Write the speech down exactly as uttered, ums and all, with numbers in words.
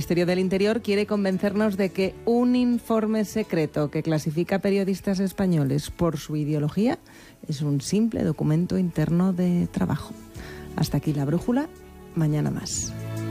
Ministerio del Interior quiere convencernos de que un informe secreto que clasifica periodistas españoles por su ideología es un simple documento interno de trabajo. Hasta aquí la brújula, mañana más.